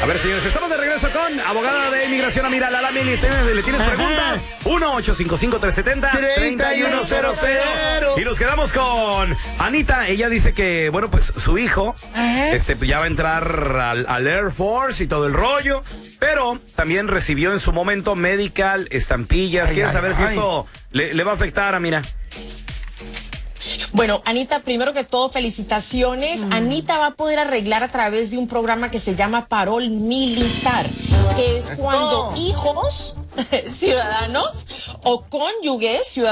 A ver, señores, estamos de regreso con abogada de inmigración Amira Lalami. ¿Le tienes preguntas? 1-855-370-3100. Y nos quedamos con Anita. Ella dice que, bueno, pues su hijo ya va a entrar al Air Force y todo el rollo, pero también recibió en su momento medical, estampillas. ¿Quieres saber si esto le va a afectar a Amira? Bueno, Anita, primero que todo, felicitaciones. Anita va a poder arreglar a través de un programa que se llama Parol Militar, que es cuando hijos, ciudadanos o cónyuges, ciudadanos,